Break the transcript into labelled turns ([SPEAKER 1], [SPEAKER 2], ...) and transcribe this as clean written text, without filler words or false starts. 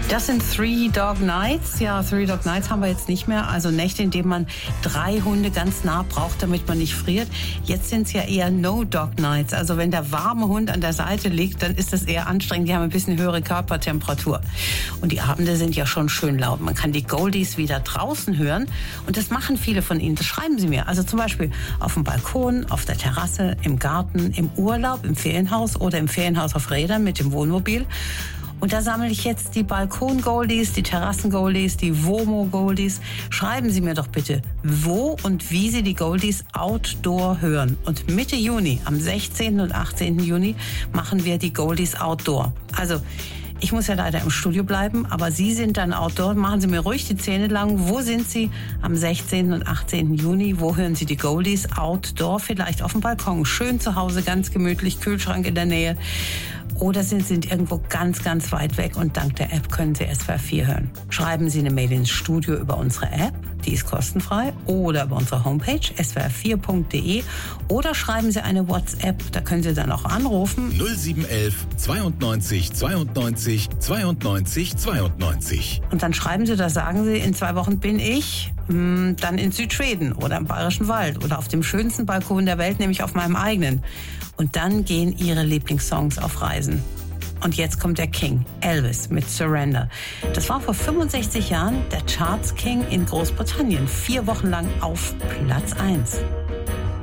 [SPEAKER 1] Das sind Three Dog Nights. Ja, Three Dog Nights haben wir jetzt nicht mehr. Also Nächte, in denen man 3 Hunde ganz nah braucht, damit man nicht friert. Jetzt sind es ja eher No Dog Nights. Also wenn der warme Hund an der Seite liegt, dann ist das eher anstrengend. Die haben ein bisschen höhere Körpertemperatur. Und die Abende sind ja schon schön laut. Man kann die Goldies wieder draußen hören. Und das machen viele von ihnen. Das schreiben sie mir. Also zum Beispiel auf dem Balkon, auf der Terrasse, im Garten, im Urlaub, im Ferienhaus oder im Ferienhaus auf Rädern mit dem Wohnmobil. Und da sammle ich jetzt die Balkon-Goldies, die Terrassen-Goldies, die Womo-Goldies. Schreiben Sie mir doch bitte, wo und wie Sie die Goldies outdoor hören. Und Mitte Juni, am 16. und 18. Juni, machen wir die Goldies outdoor. Also, ich muss ja leider im Studio bleiben, aber Sie sind dann outdoor. Machen Sie mir ruhig die Zähne lang. Wo sind Sie am 16. und 18. Juni? Wo hören Sie die Goldies outdoor? Vielleicht auf dem Balkon. Schön zu Hause, ganz gemütlich, Kühlschrank in der Nähe. Oder Sie sind irgendwo ganz, ganz weit weg und dank der App können Sie SWR 4 hören. Schreiben Sie eine Mail ins Studio über unsere App, die ist kostenfrei, oder über unsere Homepage swr4.de oder schreiben Sie eine WhatsApp, da können Sie dann auch anrufen.
[SPEAKER 2] 0711 92 92 92 92.
[SPEAKER 1] Und dann schreiben Sie, da sagen Sie, in 2 Wochen bin ich dann in Südschweden oder im Bayerischen Wald oder auf dem schönsten Balkon der Welt, nämlich auf meinem eigenen. Und dann gehen Ihre Lieblingssongs auf Reisen. Und jetzt kommt der King, Elvis mit Surrender. Das war vor 65 Jahren der Charts King in Großbritannien. 4 Wochen lang auf Platz 1.